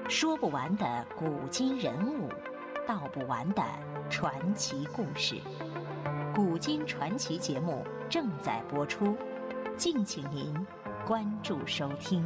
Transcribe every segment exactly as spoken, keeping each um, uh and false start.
说不完的古今人物，道不完的传奇故事。古今传奇节目正在播出，敬请您关注收听。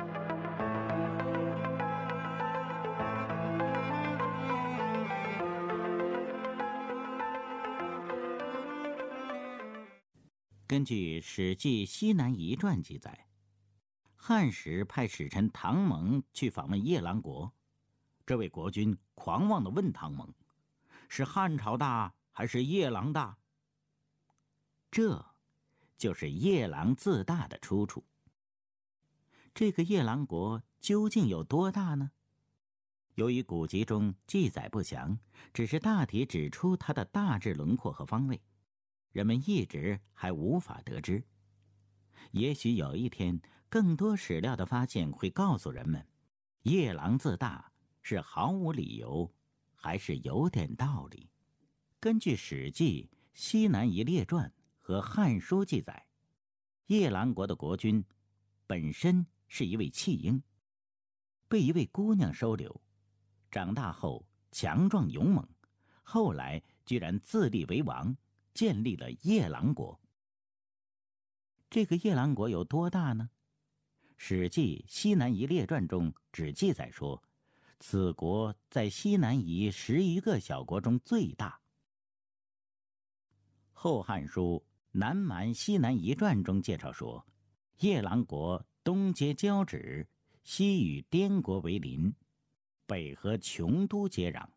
根据《史记·西南夷传》记载，汉时派使臣唐蒙去访问夜郎国。这位国君狂妄地问唐蒙：“是汉朝大还是夜郎大？”这就是夜郎自大的出处。这个夜郎国究竟有多大呢？由于古籍中记载不详，只是大体指出它的大致轮廓和方位，人们一直还无法得知。也许有一天，更多史料的发现会告诉人们，夜郎自大是毫无理由，还是有点道理。根据《史记·西南夷列传》和《汉书》记载，夜郎国的国君本身是一位弃婴，被一位姑娘收留，长大后强壮勇猛，后来居然自立为王，建立了夜郎国。这个夜郎国有多大呢？《史记·西南夷列传》中只记载说，此国在西南夷十余个小国中最大。《后汉书·南蛮西南夷传》中介绍说，夜郎国东接交趾，西与滇国为邻，北和琼都接壤。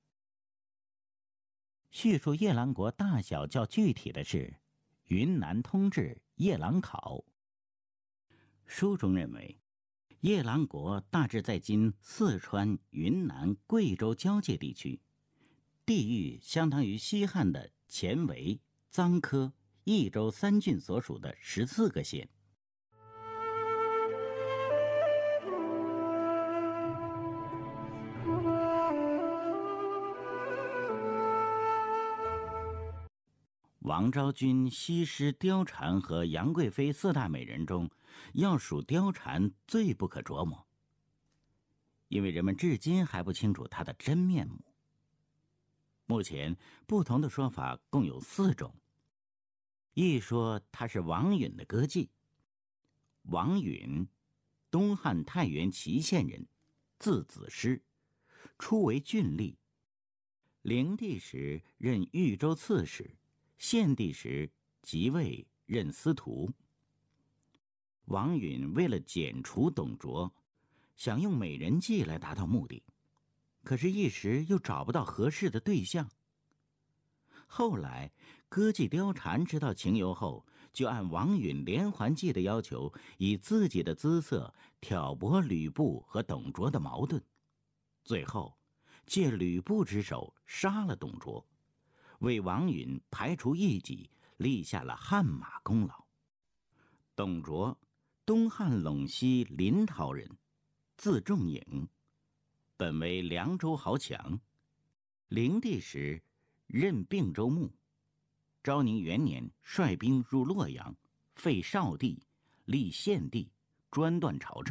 叙述夜郎国大小较具体的是云南通志夜郎考。书中认为，夜郎国大致在今四川、云南、贵州交界地区，地域相当于西汉的前韦、臧科、益州三郡所属的十四个县。王昭君、西施、貂蝉和杨贵妃四大美人中，要数貂蝉最不可琢磨，因为人们至今还不清楚她的真面目。目前不同的说法共有四种。一说她是王允的歌妓。王允，东汉太原祁县人，字子师，初为郡吏，灵帝时任豫州刺史，献帝时即位任司徒。王允为了剪除董卓，想用美人计来达到目的，可是一时又找不到合适的对象。后来歌妓貂蝉知道情由后，就按王允连环计的要求，以自己的姿色挑拨吕布和董卓的矛盾，最后借吕布之手杀了董卓，为王允排除异己立下了汗马功劳。董卓，东汉陇西临洮人，字仲颖，本为凉州豪强，灵帝时任并州牧，昭宁元年率兵入洛阳，废少帝，立献帝，专断朝政。